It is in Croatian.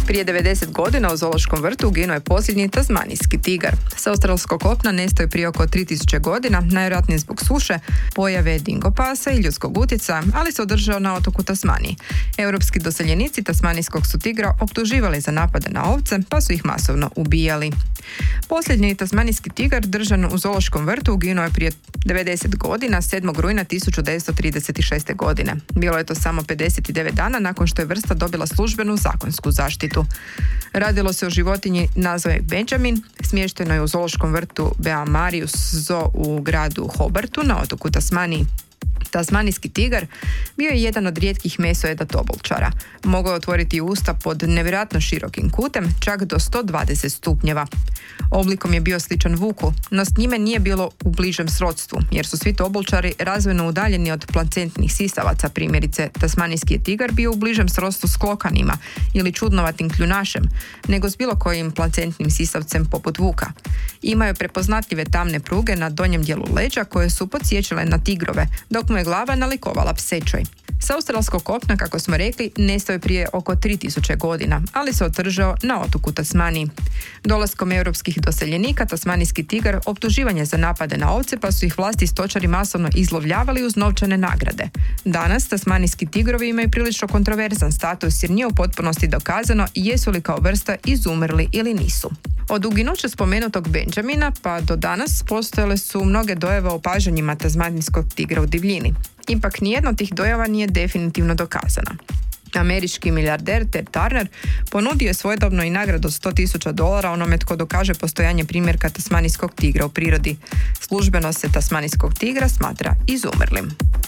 Prije 90 godina u zoološkom vrtu uginuo je posljednji tasmanijski tigar. Sa australskog kopna nestao je prije oko 3000 godina, najvjerojatnije zbog suše, pojave dingopasa i ljudskog utjecaja, ali se održao na otoku Tasmaniji. Europski doseljenici tasmanijskog su tigra optuživali za napade na ovce, pa su ih masovno ubijali. Posljednji tasmanijski tigar držan u zoološkom vrtu uginuo je prije 90 godina, 7. rujna 1936. godine. Bilo je to samo 59 dana nakon što je vrsta dobila službenu zakonsku zaštitu. Radilo se o životinji nazvane Benjamin, smješteno je u zoološkom vrtu Beamarius Zoo u gradu Hobartu na otoku Tasmaniji. Tasmanijski tigar bio je jedan od rijetkih mesojeda tobolčara. Mogao je otvoriti usta pod nevjerojatno širokim kutem, čak do 120 stupnjeva. Oblikom je bio sličan vuku, no s njime nije bilo u bližem srodstvu, jer su svi tobolčari razvojno udaljeni od placentnih sisavaca. Primjerice, tasmanijski je tigar bio u bližem srodstvu s klokanima ili čudnovatim kljunašem, nego s bilo kojim placentnim sisavcem poput vuka. Imao je prepoznatljive tamne pruge na donjem dijelu leđa koje su podsjećale na tigrove, dok mu je glava nalikovala psećoj. Sa australskog kopna, kako smo rekli, nestao je prije oko 3000 godina, ali se održao na otoku Tasmaniji. Dolaskom europskih doseljenika, tasmanijski tigar optuživan je za napade na ovce, pa su ih vlasti stočari masovno izlovljavali uz novčane nagrade. Danas tasmanijski tigrovi imaju prilično kontroverzan status jer nije u potpunosti dokazano jesu li kao vrsta izumrli ili nisu. Od uginuća spomenutog Benjamina pa do danas postojale su mnoge dojave o opažanjima tasmanijskog tigra u divljini. Ipak nijedno od tih dojava nije definitivno dokazana. Američki milijarder Ted Turner ponudio je svojedobno i nagradu od $100,000 onome tko dokaže postojanje primjerka tasmanijskog tigra u prirodi. Službeno se tasmanijskog tigra smatra izumrlim.